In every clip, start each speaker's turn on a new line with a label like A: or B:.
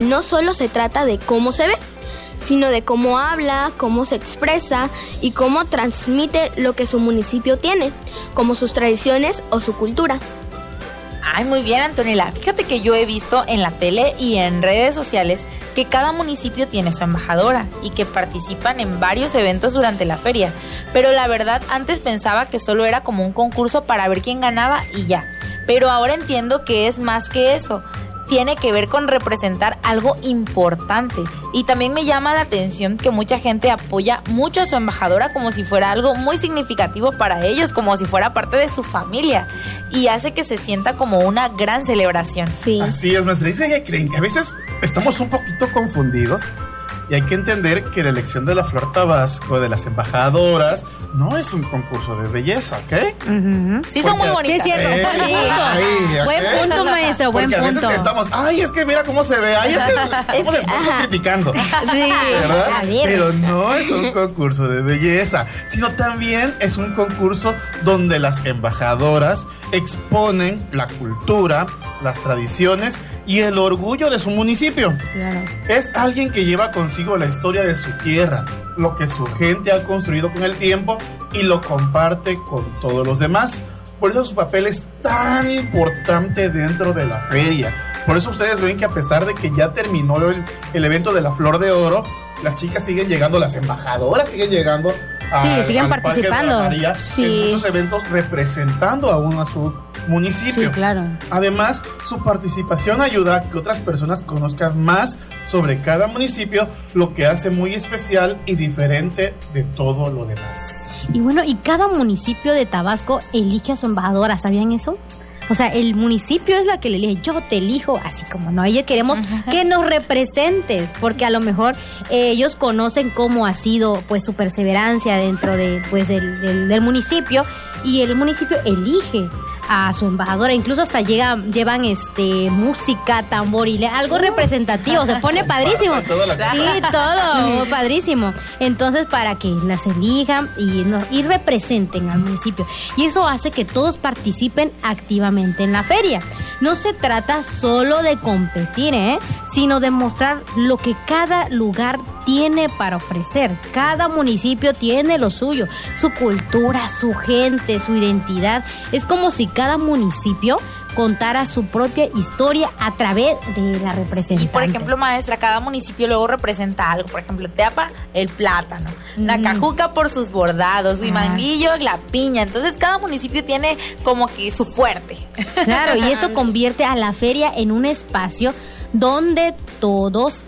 A: no solo se trata de cómo se ve, sino de cómo habla, cómo se expresa y cómo transmite lo que su municipio tiene, como sus tradiciones o su cultura.
B: Ay, muy bien, Antonella. Fíjate que yo he visto en la tele y en redes sociales que cada municipio tiene su embajadora y que participan en varios eventos durante la feria. Pero la verdad, antes pensaba que solo era como un concurso para ver quién ganaba y ya. Pero ahora entiendo que es más que eso. Tiene que ver con representar algo importante. Y también me llama la atención que mucha gente apoya mucho a su embajadora como si fuera algo muy significativo para ellos, como si fuera parte de su familia. Y hace que se sienta como una gran celebración.
A: Sí.
C: Así es, maestra. Dice que creen que a veces estamos un poquito confundidos. Y hay que entender que la elección de la Flor Tabasco, de las embajadoras, no es un concurso de belleza, ¿ok?
B: Uh-huh. Sí, son muy bonitas.
D: Sí, es cierto. Buen punto, maestro, buen punto.
C: Porque a veces estamos, ay, es que mira cómo se ve, ay, es que cómo se estamos criticando.
D: Sí,
C: ¿verdad?
D: ver.
C: Pero no es un concurso de belleza, sino también es un concurso donde las embajadoras exponen la cultura, las tradiciones y el orgullo de su municipio.
D: Claro.
C: Es alguien que lleva consigo la historia de su tierra, lo que su gente ha construido con el tiempo y lo comparte con todos los demás. Por eso su papel es tan importante dentro de la feria. Por eso ustedes ven que a pesar de que ya terminó el evento de la Flor de Oro, las chicas siguen llegando, las embajadoras siguen llegando
D: siguen participando.
C: Parque de la María, en muchos eventos representando aún a su municipio.
D: Sí, claro.
C: Además, su participación ayuda a que otras personas conozcan más sobre cada municipio, lo que hace muy especial y diferente de todo lo demás.
D: Y bueno, y cada municipio de Tabasco elige a su embajadora, ¿sabían eso? O sea, el municipio es la que le elige, yo te elijo, así como no, ayer queremos que nos representes, porque a lo mejor ellos conocen cómo ha sido pues su perseverancia dentro de pues del municipio, y el municipio elige a su embajadora, incluso hasta llevan música, tambor, algo representativo, se pone padrísimo. Sí, todo padrísimo. Entonces, para que las elijan y representen al municipio. Y eso hace que todos participen activamente en la feria. No se trata solo de competir, sino de mostrar lo que cada lugar tiene para ofrecer. Cada municipio tiene lo suyo, su cultura, su gente, su identidad. Es como si cada municipio contara su propia historia a través de la representante.
B: Y por ejemplo, maestra, cada municipio luego representa algo. Por ejemplo, Teapa, el plátano, Nacajuca por sus bordados, y Manguillo, la piña. Entonces cada municipio tiene como que su fuerte.
D: Claro, y eso convierte a la feria en un espacio donde todas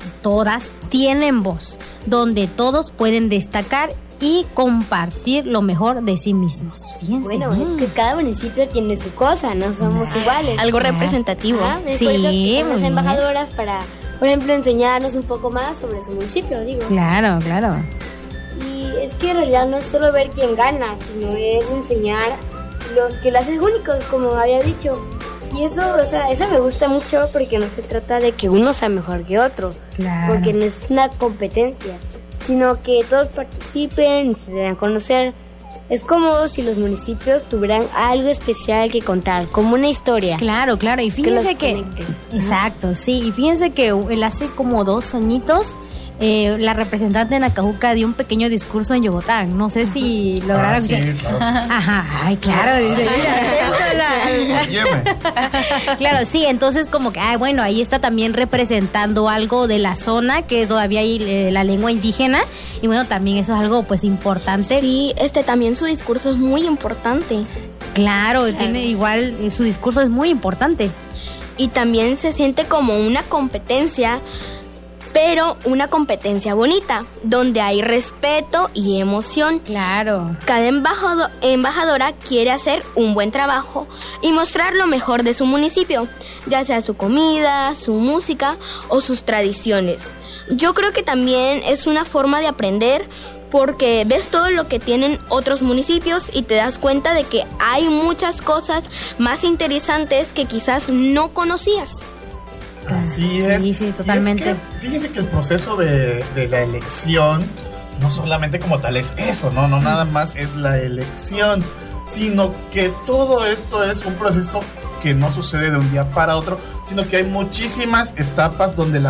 D: tienen voz, donde todos pueden destacar y compartir lo mejor de sí mismos. Fíjense.
E: Bueno, es que cada municipio tiene su cosa, no somos iguales.
A: Algo representativo.
D: Sí,
E: por eso que somos embajadoras para, por ejemplo, enseñarnos un poco más sobre su municipio, digo.
D: Claro, claro.
E: Y es que en realidad no es solo ver quién gana, sino es enseñar los que lo hacen únicos, como había dicho. Y eso, o sea, eso me gusta mucho porque no se trata de que uno sea mejor que otro.
D: Claro.
E: Porque no es una competencia, sino que todos participen y se den a conocer. Es como si los municipios tuvieran algo especial que contar, como una historia.
D: Claro, claro. Y fíjense que exacto, sí. Y fíjense que él hace como 2 añitos. La representante de Nacajuca dio un pequeño discurso en Yogotán. No sé si lograron escuchar.
C: Sí, claro.
D: Ajá, ay, claro, dice. Claro, sí, entonces como que, bueno, ahí está también representando algo de la zona, que todavía hay la lengua indígena, y bueno, también eso es algo pues importante.
A: Sí, también su discurso es muy importante.
D: Claro, tiene igual, su discurso es muy importante.
A: Y también se siente como una competencia, pero una competencia bonita, donde hay respeto y emoción.
D: Claro.
A: Cada embajadora quiere hacer un buen trabajo y mostrar lo mejor de su municipio, ya sea su comida, su música o sus tradiciones. Yo creo que también es una forma de aprender, porque ves todo lo que tienen otros municipios y te das cuenta de que hay muchas cosas más interesantes que quizás no conocías.
C: Así es.
D: Sí, totalmente.
C: Es que, fíjense que el proceso de la elección no solamente como tal es eso, no nada más es la elección, sino que todo esto es un proceso que no sucede de un día para otro, sino que hay muchísimas etapas donde la